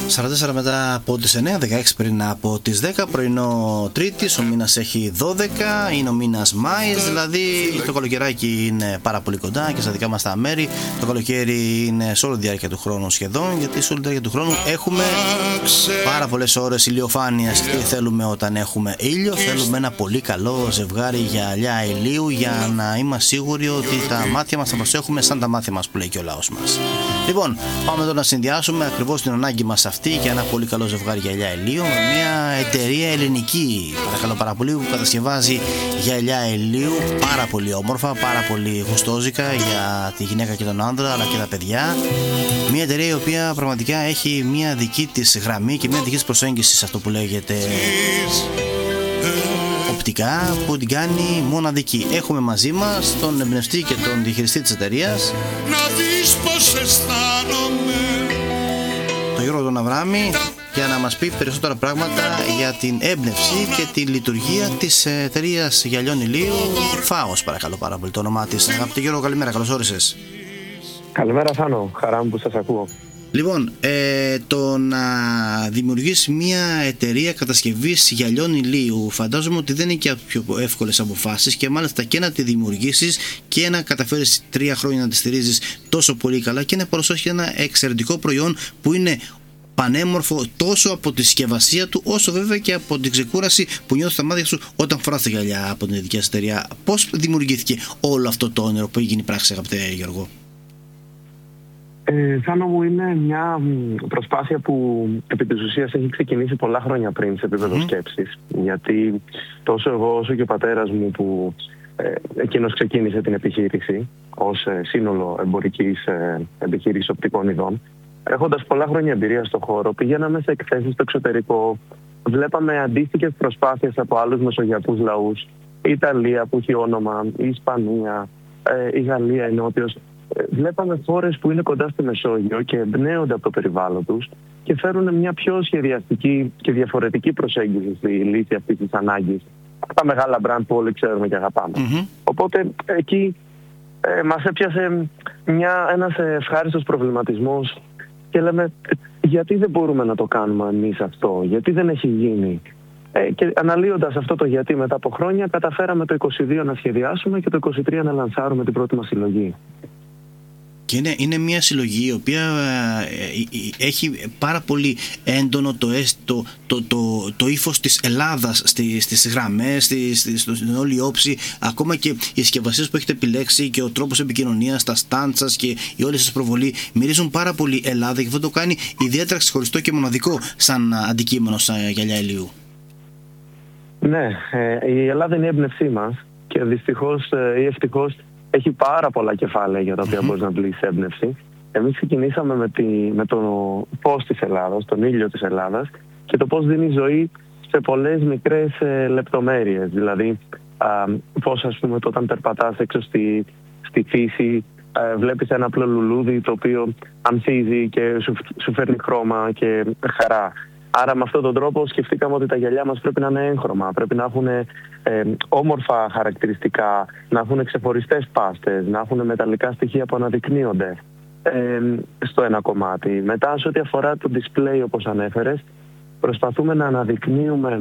44 μετά από τις 9, 16 πριν από τις 10, πρωινό Τρίτης, ο μήνας έχει 12, είναι ο μήνας Μάης, δηλαδή το καλοκαιράκι είναι πάρα πολύ κοντά και στα δικά μας τα μέρη. Το καλοκαίρι είναι σε όλη τη διάρκεια του χρόνου σχεδόν, γιατί σε όλη τη διάρκεια του χρόνου έχουμε πάρα πολλές ώρες ηλιοφάνειας. Τι θέλουμε όταν έχουμε ήλιο? Θέλουμε ένα πολύ καλό ζευγάρι γυαλιά ηλίου για να είμαστε σίγουροι ότι τα μάτια μας θα προσέχουμε σαν τα μάτια μας που λέει και ο λαός μας. Λοιπόν, πάμε τώρα να συνδυάσουμε ακριβώς την ανάγκη μας αυτή για ένα πολύ καλό ζευγάρι γυαλιά ηλίου με μια εταιρεία ελληνική, παρακαλώ πάρα πολύ, που κατασκευάζει γυαλιά ηλίου πάρα πολύ όμορφα, πάρα πολύ γουστόζικα για τη γυναίκα και τον άντρα αλλά και τα παιδιά. Μια εταιρεία η οποία πραγματικά έχει μια δική της γραμμή και μια δική της προσέγγιση σε αυτό που λέγεται οπτικά, που την κάνει μοναδική. Έχουμε μαζί μας τον εμπνευστή και τον διαχειριστή της εταιρείας, τον Γιώργο τον Αβράμη, για να μας πει περισσότερα πράγματα για την έμπνευση και τη λειτουργία της εταιρείας γυαλιών ηλίου Φάος, παρακαλώ πάρα πολύ το όνομά της. Αγαπητέ Γιώργο, καλημέρα, καλώς όρισες. Καλημέρα Θάνο, χαρά μου που σας ακούω. Λοιπόν, το να δημιουργήσει μια εταιρεία κατασκευής γυαλιών ηλίου, φαντάζομαι ότι δεν είναι και πιο εύκολες αποφάσεις, και μάλιστα και να τη δημιουργήσεις και να καταφέρεις 3 χρόνια να τη στηρίζεις τόσο πολύ καλά και να παρουσιάσεις ένα εξαιρετικό προϊόν που είναι πανέμορφο τόσο από τη συσκευασία του, όσο βέβαια και από την ξεκούραση που νιώθεις στα μάτια σου όταν φοράς τα γυαλιά από την δική σας εταιρεία. Πώς δημιουργήθηκε όλο αυτό το όνειρο που έχει γίνει πράξη, αγαπητέ Γιώργο? Θάνο μου, είναι μια προσπάθεια που επί της ουσίας έχει ξεκινήσει πολλά χρόνια πριν σε επίπεδο σκέψης. Γιατί τόσο εγώ όσο και ο πατέρας μου, που εκείνος ξεκίνησε την επιχείρηση ως σύνολο εμπορικής επιχείρησης οπτικών ειδών, έχοντας πολλά χρόνια εμπειρία στον χώρο, πηγαίναμε σε εκθέσεις στο εξωτερικό, βλέπαμε αντίστοιχες προσπάθειες από άλλους μεσογειακούς λαούς, η Ιταλία που έχει όνομα, η Ισπανία, η Γαλλία, η Νότιος. Βλέπαμε χώρες που είναι κοντά στη Μεσόγειο και εμπνέονται από το περιβάλλον τους και φέρουν μια πιο σχεδιαστική και διαφορετική προσέγγιση στη λύση αυτής της ανάγκης. Τα μεγάλα μπραντ που όλοι ξέρουμε και αγαπάμε. Οπότε εκεί μας έπιασε ένας ευχάριστος προβληματισμός και λέμε, γιατί δεν μπορούμε να το κάνουμε εμείς αυτό, γιατί δεν έχει γίνει? Και αναλύοντας αυτό το γιατί μετά από χρόνια, καταφέραμε το 22 να σχεδιάσουμε και το 23 να λανσάρουμε την πρώτη μας συλλογή. Και είναι μια συλλογή η οποία έχει πάρα πολύ έντονο το ύφος της Ελλάδας στις γραμμές, στην όλη όψη, ακόμα και οι συσκευασίες που έχετε επιλέξει και ο τρόπος επικοινωνίας, τα στάντ σας και η όλη σας προβολή μυρίζουν πάρα πολύ Ελλάδα, και αυτό το κάνει ιδιαίτερα ξεχωριστό και μοναδικό σαν αντικείμενο σαν γυαλιά ηλίου. Ναι, η Ελλάδα είναι η έμπνευσή μας και δυστυχώς ή ευτυχώς έχει πάρα πολλά κεφάλαια για τα οποία μπορείς να πλήσεις έμπνευση. Εμείς ξεκινήσαμε με το πώς της Ελλάδας, τον ήλιο της Ελλάδας, και το πώς δίνει ζωή σε πολλές μικρές λεπτομέρειες. Δηλαδή, πώς, ας πούμε, όταν περπατάς έξω στη φύση, βλέπεις ένα απλό λουλούδι το οποίο ανθίζει και σου φέρνει χρώμα και χαρά. Άρα με αυτόν τον τρόπο σκεφτήκαμε ότι τα γυαλιά μας πρέπει να είναι έγχρωμα, πρέπει να έχουν όμορφα χαρακτηριστικά, να έχουν ξεχωριστές πάστες, να έχουν μεταλλικά στοιχεία που αναδεικνύονται στο ένα κομμάτι. Μετά, σε ό,τι αφορά το display, όπως ανέφερες, προσπαθούμε να αναδεικνύουμε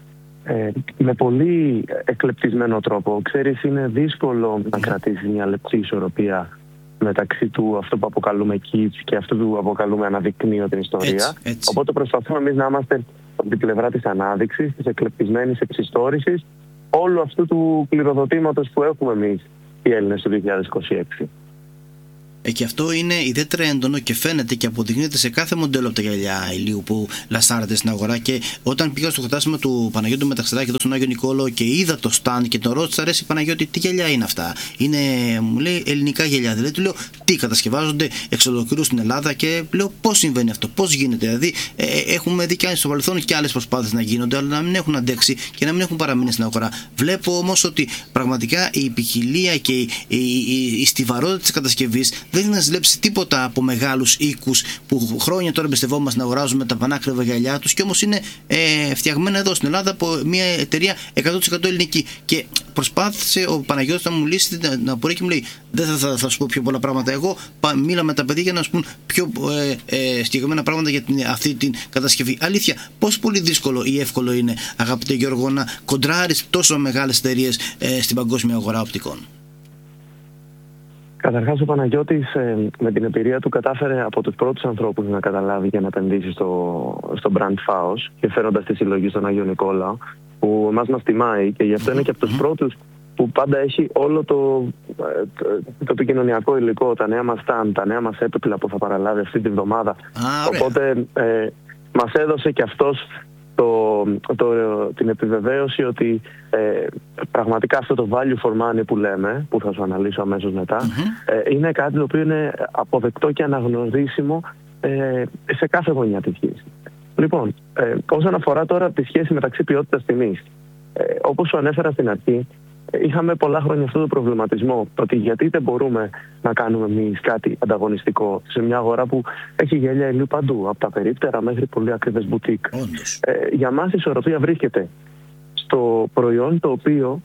με πολύ εκλεπτισμένο τρόπο. Ξέρεις, είναι δύσκολο να κρατήσεις μια λεπτή ισορροπία μεταξύ του αυτό που αποκαλούμε kids και αυτό που αποκαλούμε αναδεικνύω την ιστορία. Έτσι. Οπότε προσπαθούμε εμείς να είμαστε από την πλευρά της ανάδειξης, της εκλεπτισμένης εξιστόρησης όλου αυτού του κληροδοτήματος που έχουμε εμείς οι Έλληνες του 2026. Και αυτό είναι ιδιαίτερα έντονο και φαίνεται και αποδεικνύεται σε κάθε μοντέλο από τα γυαλιά ηλίου που λασάρεται στην αγορά. Και όταν πήγα στο χωτάσμα του Παναγιώτη Μεταξεδάκη εδώ στον Άγιο Νικόλαο και είδα το stand και τον ρώτησα, αρέσει Παναγιώτη, τι γυαλιά είναι αυτά? Μου λέει ελληνικά γυαλιά. Δηλαδή του λέω, τι κατασκευάζονται εξ ολοκλήρου στην Ελλάδα? Και λέω, πώς συμβαίνει αυτό, πώς γίνεται? Δηλαδή έχουμε δει και στο παρελθόν και άλλες προσπάθειες να γίνονται, αλλά να μην έχουν αντέξει και να μην έχουν παραμείνει στην αγορά. Βλέπω όμως ότι πραγματικά η ποικιλία και η στιβαρότητα της κατασκευής δεν είναι να ζηλέψει τίποτα από μεγάλους οίκους που χρόνια τώρα εμπιστευόμαστε να αγοράζουμε τα πανάκριβα γυαλιά τους, και όμως είναι φτιαγμένα εδώ στην Ελλάδα από μια εταιρεία 100% ελληνική. Και προσπάθησε ο Παναγιώτης να μου λύσει να μπορεί και μου λέει: δεν θα σου πω πιο πολλά πράγματα εγώ. Μίλα με τα παιδιά για να σου πούν πιο συγκεκριμένα πράγματα για αυτή την κατασκευή. Αλήθεια, πόσο πολύ δύσκολο ή εύκολο είναι, αγαπητέ Γιώργο, να κοντράρεις τόσο μεγάλες εταιρείες στην παγκόσμια αγορά οπτικών? Καταρχάς, ο Παναγιώτης με την εμπειρία του κατάφερε από τους πρώτους ανθρώπους να καταλάβει και να επενδύσει στο brand Faos, και φέροντας τη συλλογή στον Άγιο Νικόλαο, που εμάς μας τιμάει, και γι' αυτό είναι και από τους πρώτους που πάντα έχει όλο το επικοινωνιακό υλικό, τα νέα μας stand, τα νέα μας έπιπλα που θα παραλάβει αυτή τη βδομάδα. Οπότε μας έδωσε και αυτός την επιβεβαίωση ότι πραγματικά αυτό το value for money που λέμε, που θα σου αναλύσω αμέσως μετά, είναι κάτι το οποίο είναι αποδεκτό και αναγνωρίσιμο σε κάθε γωνιά της γης. Λοιπόν, όσον αφορά τώρα τη σχέση μεταξύ ποιότητας τιμής, όπως σου ανέφερα στην αρχή, είχαμε πολλά χρόνια αυτό το προβληματισμό, ότι γιατί δεν μπορούμε να κάνουμε εμείς κάτι ανταγωνιστικό σε μια αγορά που έχει γυαλιά ηλίου παντού, από τα περίπτερα μέχρι πολύ ακριβές μπουτίκ. Για μας η ισορροπία βρίσκεται στο προϊόν το οποίο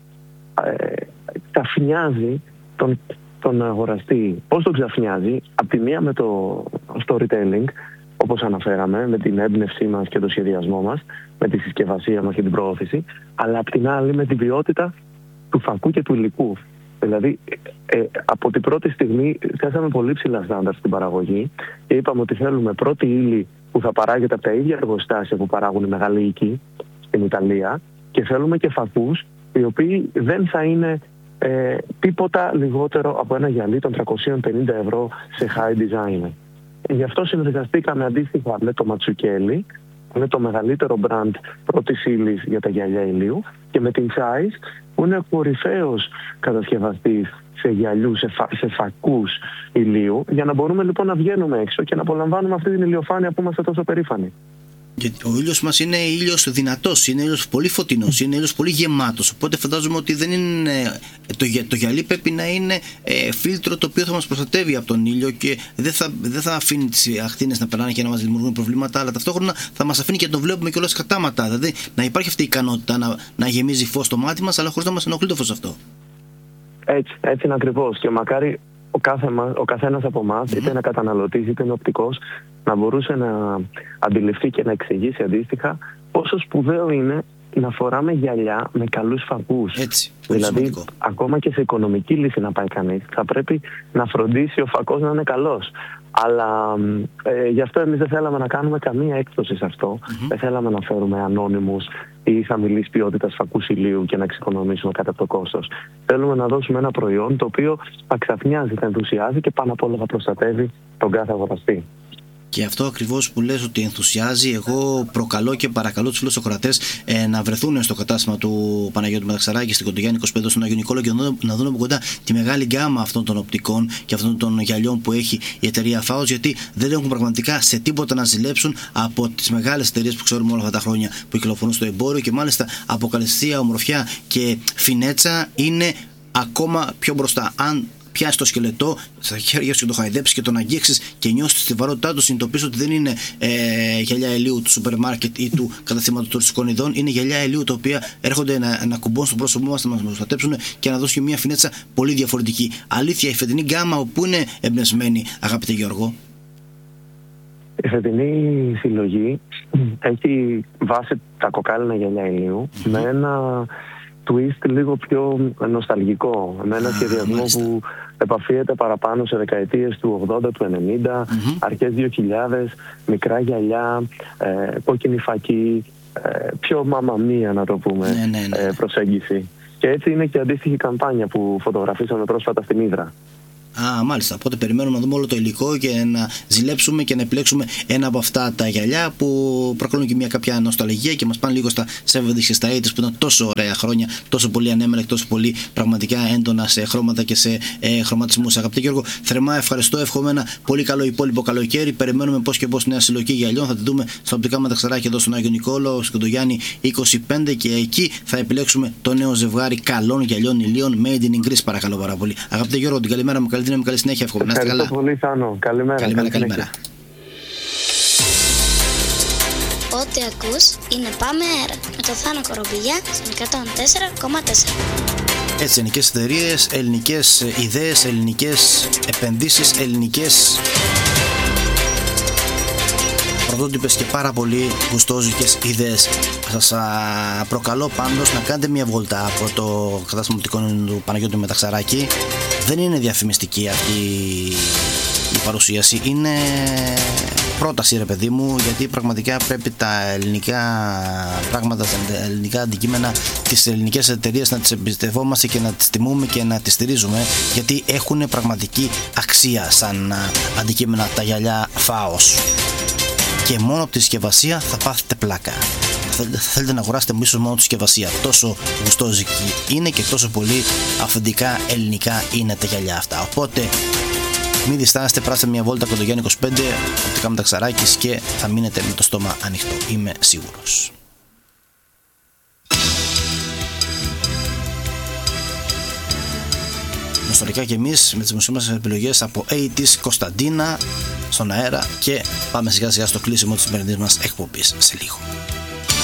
ξαφνιάζει τον αγοραστή. Πώς τον ξαφνιάζει? Απ' τη μία με το storytelling, όπως αναφέραμε, με την έμπνευσή μας και το σχεδιασμό μας, με τη συσκευασία μας και την προώθηση, αλλά απ' την άλλη με την ποιότητα του φακού και του υλικού. Δηλαδή, από την πρώτη στιγμή θέσαμε πολύ ψηλά στάνταρ στην παραγωγή και είπαμε ότι θέλουμε πρώτη ύλη που θα παράγεται από τα ίδια εργοστάσια που παράγουν οι μεγάλοι οίκοι στην Ιταλία, και θέλουμε και φακούς οι οποίοι δεν θα είναι τίποτα λιγότερο από ένα γυαλί των 350 ευρώ σε high design. Γι' αυτό συνεργαστήκαμε αντίστοιχα με το Ματσουκέλι, είναι το μεγαλύτερο brand πρώτης ύλης για τα γυαλιά ηλίου, και με την Zeiss, που είναι κορυφαίος κατασκευαστής σε γυαλιούς, σε φακούς ηλίου, για να μπορούμε λοιπόν να βγαίνουμε έξω και να απολαμβάνουμε αυτή την ηλιοφάνεια που είμαστε τόσο περήφανοι. Γιατί ο ήλιος μας είναι ήλιος δυνατός, είναι ήλιος πολύ φωτεινός, είναι ήλιος πολύ γεμάτος. Οπότε φαντάζομαι ότι δεν είναι, το γυαλί πρέπει να είναι φίλτρο το οποίο θα μας προστατεύει από τον ήλιο και δεν θα αφήνει τις ακτίνες να περνάνε και να μας δημιουργούν προβλήματα, αλλά ταυτόχρονα θα μας αφήνει και να το βλέπουμε κιόλας κατάματα. Δηλαδή να υπάρχει αυτή η ικανότητα να γεμίζει φως το μάτι μας, αλλά χωρίς να μας ενοχλεί το φως αυτό. Έτσι είναι ακριβώς. Και μακάρι ο καθένας από εμάς, είτε είναι καταναλωτής είτε είναι οπτικός, να μπορούσε να αντιληφθεί και να εξηγήσει αντίστοιχα πόσο σπουδαίο είναι να φοράμε γυαλιά με καλούς φακούς. Έτσι, δηλαδή, σημαντικό. ακόμα και σε οικονομική λύση να πάει κανείς, θα πρέπει να φροντίσει ο φακός να είναι καλός. Αλλά γι' αυτό εμείς δεν θέλαμε να κάνουμε καμία έκπτωση σε αυτό. Δεν θέλαμε να φέρουμε ανώνυμους ή χαμηλής ποιότητας φακούς ηλίου και να εξοικονομήσουμε κατά το κόστος. Θέλουμε να δώσουμε ένα προϊόν το οποίο θα ξαφνιάζει, θα ενθουσιάζει και πάνω απ' όλα θα προστατεύει τον κάθε αγοραστή. Και αυτό ακριβώς που λες ότι ενθουσιάζει, εγώ προκαλώ και παρακαλώ τους φίλους ακροατές να βρεθούν στο κατάστημα του Παναγιώτη Μεταξαράκη στην Κοντογιάννη 25 στον Άγιο Νικόλαο και να δουν από κοντά τη μεγάλη γκάμα αυτών των οπτικών και αυτών των γυαλιών που έχει η εταιρεία Faos, γιατί δεν έχουν πραγματικά σε τίποτα να ζηλέψουν από τις μεγάλες εταιρείες που ξέρουμε όλα αυτά τα χρόνια που κυκλοφορούν στο εμπόριο, και μάλιστα αποκαλυστία, ομορφιά και φινέτσα είναι ακόμα πιο μπροστά. Αν πιάσει το σκελετό στα χέρια σου και το χαϊδέψει και τον αγγίξεις και νιώσεις τη στιβαρότητά του, συνειδητοποιείς ότι δεν είναι γυαλιά ηλίου του σούπερ μάρκετ ή του καταστήματος τουριστικών ειδών. Είναι γυαλιά ηλίου τα οποία έρχονται να κουμπώνουν στο πρόσωπό μας, να μας προστατέψουν και να δώσουν μια φινέτσα πολύ διαφορετική. Αλήθεια, η φετινή γκάμα όπου είναι εμπνευσμένη, αγαπητέ Γιώργο? Η φετινή συλλογή έχει βάσει τα κοκάλινα γυαλιά ηλίου με ένα twist λίγο πιο νοσταλγικό, με ένα σχεδιασμό που επαφίεται παραπάνω σε δεκαετίες του 80, του 90, αρχές 2000, μικρά γυαλιά, κόκκινη φακή, πιο μαμαμία να το πούμε, προσέγγιση. Και έτσι είναι και αντίστοιχη καμπάνια που φωτογραφίσαμε πρόσφατα στην Ύδρα. Μάλιστα. Οπότε περιμένουμε να δούμε όλο το υλικό και να ζηλέψουμε και να επιλέξουμε ένα από αυτά τα γυαλιά που προκαλούν και μια κάποια νοσταλγία και μας πάνε λίγο στα 70's και στα 80's που ήταν τόσο ωραία χρόνια, τόσο πολύ ανέμελα και τόσο πολύ πραγματικά έντονα σε χρώματα και σε χρωματισμούς. Αγαπητέ Γιώργο, θερμά ευχαριστώ. Εύχομαι ένα πολύ καλό υπόλοιπο καλοκαίρι. Περιμένουμε πώς και πώς νέα συλλογή γυαλιών. Θα την δούμε στα οπτικά Μεταξαράκη εδώ στον Άγιο Νικόλαο, στην Κοντογιάννη 25, και εκεί θα επιλέξουμε το νέο ζευγάρι καλών γυαλιών ηλίων Made in Greece, παρακαλώ πάρα πολύ. Αγαπητέ Γιώργο, την καλημέρα μου, καλή δύναμη, καλή συνέχεια, εύχομαι. Να είστε καλά. Ευχαριστώ πολύ, Θάνο. Καλημέρα. Καλημέρα. Ό,τι ακούς είναι Πάμε Αέρα με το Θάνο Κορομπηλιά στην 104,4. Έτσι, ελληνικές εταιρείες, ελληνικές ιδέες, ελληνικές επενδύσεις, ελληνικές πρωτότυπες και πάρα πολύ γουστόζικες ιδέες. Σας προκαλώ πάντως να κάνετε μια βόλτα από το κατάστημα οπτικών του Παναγιώτη Μεταξαράκη. Δεν είναι διαφημιστική αυτή η παρουσίαση, είναι πρόταση, ρε παιδί μου, γιατί πραγματικά πρέπει τα ελληνικά πράγματα, τα ελληνικά αντικείμενα, τις ελληνικές εταιρείες να τις εμπιστευόμαστε και να τις τιμούμε και να τις στηρίζουμε, γιατί έχουν πραγματική αξία σαν αντικείμενα τα γυαλιά Φάος. Και μόνο από τη συσκευασία θα πάθετε πλάκα. Θέλετε να αγοράσετε ίσως μόνο τη συσκευασία. Τόσο γουστόζικη είναι και τόσο πολύ αυθεντικά ελληνικά είναι τα γυαλιά αυτά. Οπότε μην διστάσετε, πράστε μια βόλτα Κοντογιάννη 25, οπτικά Μεταξαράκης, και θα μείνετε με το στόμα ανοιχτό. Είμαι σίγουρος. Νοσταλικά και εμείς με τις μουσικές μας επιλογές από 80's Κωνσταντίνα στον αέρα, και πάμε σιγά σιγά στο κλείσιμο της σημερινής μας εκπομπής σε λίγο.